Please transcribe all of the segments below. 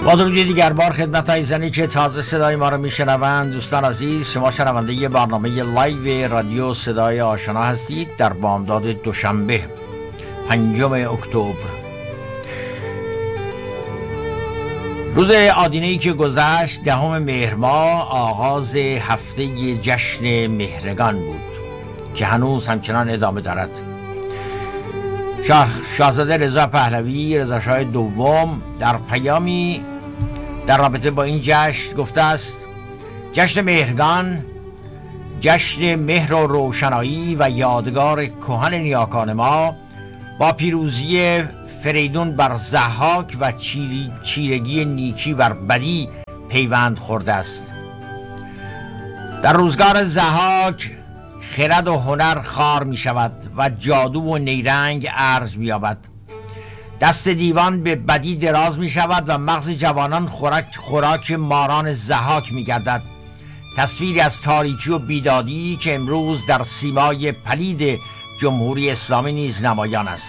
با درودی دیگر بار خدمت عزیزانی که تازه صدای ما رو میشنوند. دوستان عزیز، شما شنونده برنامه لایو رادیو صدای آشنا هستید در بامداد دوشنبه 5 اکتبر، روز آدینه‌ای که گذشت، 10 مهر ماه، آغاز هفته جشن مهرگان بود که هنوز همچنان ادامه دارد. شاهزاده رضا پهلوی، رضاشاه دوم، در پیامی در رابطه با این جشن گفته است: جشن مهرگان، جشن مهر و روشنایی و یادگار کهن نیاکان ما، با پیروزی فریدون بر ضحاک و چیرگی نیکی بر بدی پیوند خورده است. در روزگار ضحاک خرد و هنر خوار می شود و جادو و نیرنگ ارج می یابد. دست دیوان به بدی دراز می شود و مغز جوانان خوراک ماران ضحاک می گردد. تصویری از تاریکی و بیدادی که امروز در سیمای پلید جمهوری اسلامی نیز نمایان است.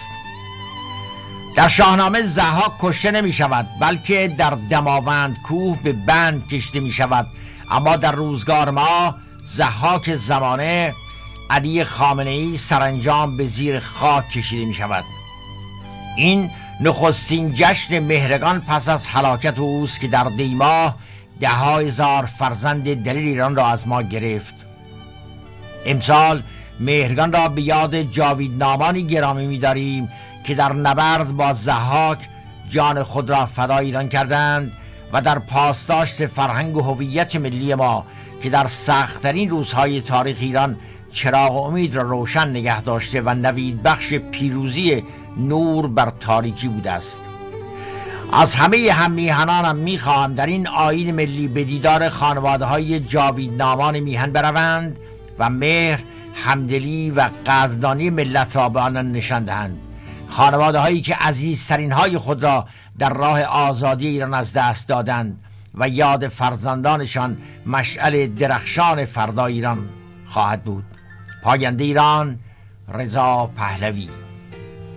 در شاهنامه ضحاک کشته نمی شود، بلکه در دماوند کوه به بند کشیده می شود. اما در روزگار ما ضحاک زمانه علی خامنه‌ای سرانجام به زیر خاک کشیده می شود. این نخستین جشن مهرگان پس از هلاکت اوست که در دیماه 10,000 فرزند دلیر ایران را از ما گرفت. امسال مهرگان را به یاد جاویدنامانی گرامی می‌داریم که در نبرد با ضحاک جان خود را فدای ایران کردند و در پاسداشت فرهنگ و هویت ملی ما که در سخت‌ترین روزهای تاریخ ایران چراغ امید را روشن نگه داشته و نوید بخش پیروزی نور بر تاریکی بوده است. از همه هم میهنانم میخواهم در این آیین ملی به دیدار خانواده‌های جاویدنامان میهن بروند و مهر، همدلی و قدردانی ملت را به آنان نشان دهند. خانواده‌هایی که عزیزترین های خود را در راه آزادی ایران از دست دادند و یاد فرزندانشان مشعل درخشان فردا ایران خواهد بود. پاینده ایران، رضا پهلوی.